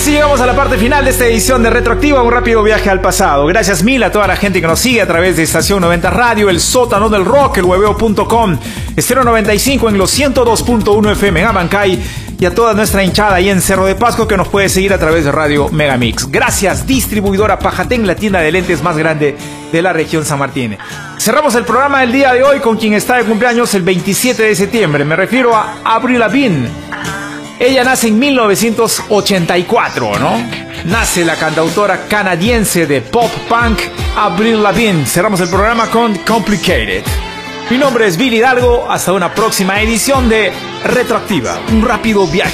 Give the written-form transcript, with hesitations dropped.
así llegamos a la parte final de esta edición de Retroactiva, un rápido viaje al pasado. Gracias mil a toda la gente que nos sigue a través de Estación 90 Radio, el sótano del rock, el hueveo.com, Estéreo 95 en los 102.1 FM en Abancay, y a toda nuestra hinchada ahí en Cerro de Pasco que nos puede seguir a través de Radio Megamix. Gracias, distribuidora Pajatén, la tienda de lentes más grande de la región San Martín. Cerramos el programa del día de hoy con quien está de cumpleaños el 27 de septiembre. Me refiero a Avril Lavigne. Ella nace en 1984, ¿no? Nace la cantautora canadiense de pop punk Avril Lavigne. Cerramos el programa con Complicated. Mi nombre es Billy Hidalgo. Hasta una próxima edición de Retroactiva, un rápido viaje